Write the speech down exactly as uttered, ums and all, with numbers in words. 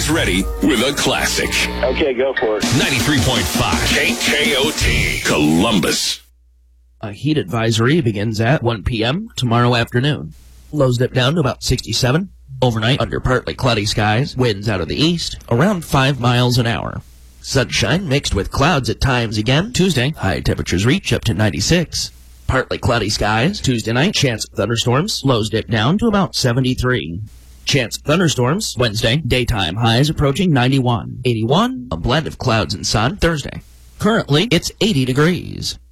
Gets ready with a classic. Okay, go for it. ninety-three point five K K O T, Columbus. A heat advisory begins at one p.m. tomorrow afternoon. Lows dip down to about sixty-seven. Overnight, under partly cloudy skies, winds out of the east, around five miles an hour. Sunshine mixed with clouds at times again. Tuesday, high temperatures reach up to ninety-six. Partly cloudy skies. Tuesday night, chance of thunderstorms. Lows dip down to about seventy-three. Chance of thunderstorms. Wednesday, daytime highs approaching ninety-one. eighty-one, a blend of clouds and sun. Thursday, currently it's eighty degrees.